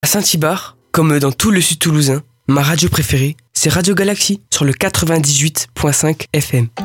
À Saint-Ibard, comme dans tout le sud toulousain, ma radio préférée, c'est Radio Galaxy sur le 98.5 FM.